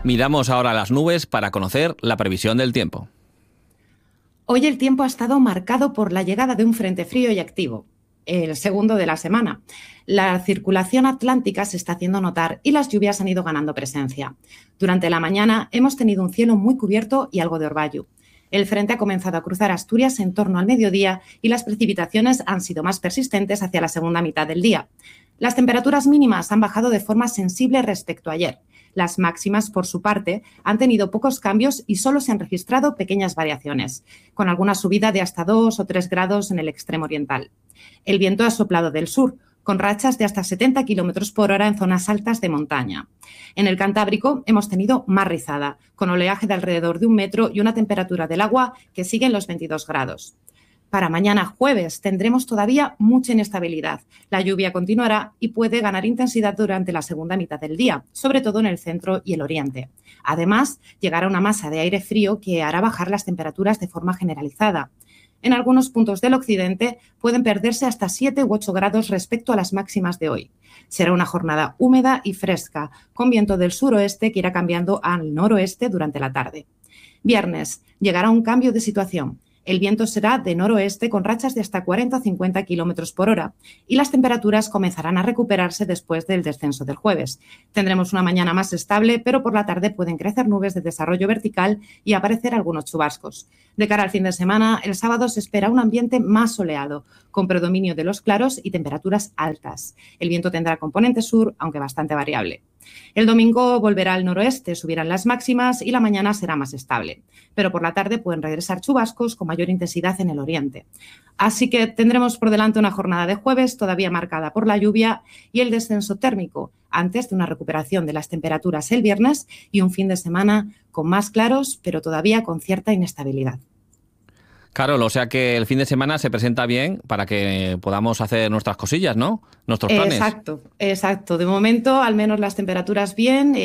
Miramos ahora las nubes para conocer la previsión del tiempo. Hoy el tiempo ha estado marcado por la llegada de un frente frío y activo, el segundo de la semana. La circulación atlántica se está haciendo notar y las lluvias han ido ganando presencia. Durante la mañana hemos tenido un cielo muy cubierto y algo de orvallo. El frente ha comenzado a cruzar Asturias en torno al mediodía y las precipitaciones han sido más persistentes hacia la segunda mitad del día. Las temperaturas mínimas han bajado de forma sensible respecto a ayer. Las máximas, por su parte, han tenido pocos cambios y solo se han registrado pequeñas variaciones, con alguna subida de hasta 2 o 3 grados en el extremo oriental. El viento ha soplado del sur, con rachas de hasta 70 km por hora en zonas altas de montaña. En el Cantábrico hemos tenido mar rizada, con oleaje de alrededor de 1 metro y una temperatura del agua que sigue en los 22 grados. Para mañana jueves tendremos todavía mucha inestabilidad. La lluvia continuará y puede ganar intensidad durante la segunda mitad del día, sobre todo en el centro y el oriente. Además, llegará una masa de aire frío que hará bajar las temperaturas de forma generalizada. En algunos puntos del occidente pueden perderse hasta 7 u 8 grados respecto a las máximas de hoy. Será una jornada húmeda y fresca, con viento del suroeste que irá cambiando al noroeste durante la tarde. Viernes, llegará un cambio de situación. El viento será de noroeste con rachas de hasta 40 o 50 km por hora y las temperaturas comenzarán a recuperarse después del descenso del jueves. Tendremos una mañana más estable, pero por la tarde pueden crecer nubes de desarrollo vertical y aparecer algunos chubascos. De cara al fin de semana, el sábado se espera un ambiente más soleado, con predominio de los claros y temperaturas altas. El viento tendrá componente sur, aunque bastante variable. El domingo volverá al noroeste, subirán las máximas y la mañana será más estable. Pero por la tarde pueden regresar chubascos con mayor intensidad en el oriente. Así que tendremos por delante una jornada de jueves todavía marcada por la lluvia y el descenso térmico, antes de una recuperación de las temperaturas el viernes y un fin de semana con más claros, pero todavía con cierta inestabilidad. Carol, o sea que el fin de semana se presenta bien para que podamos hacer nuestras cosillas, ¿no? Nuestros planes. Exacto. De momento, al menos las temperaturas bien.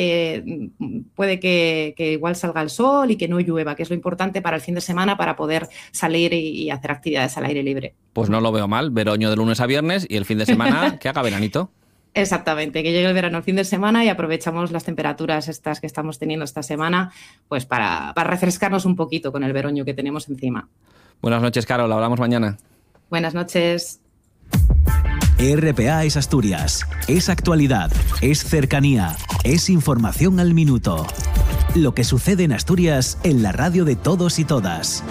Puede que igual salga el sol y que no llueva, que es lo importante para el fin de semana para poder salir y hacer actividades al aire libre. Pues no lo veo mal. Veroño de lunes a viernes y el fin de semana que haga veranito. Exactamente, que llegue el verano el fin de semana y aprovechamos las temperaturas estas que estamos teniendo esta semana pues para refrescarnos un poquito con el veroño que tenemos encima. Buenas noches, Carol. Hablamos mañana. Buenas noches. RPA es Asturias. Es actualidad. Es cercanía. Es información al minuto. Lo que sucede en Asturias en la radio de todos y todas.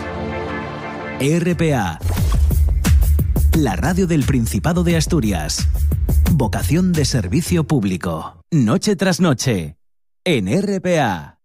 RPA. La radio del Principado de Asturias. Vocación de servicio público. Noche tras noche. En RPA.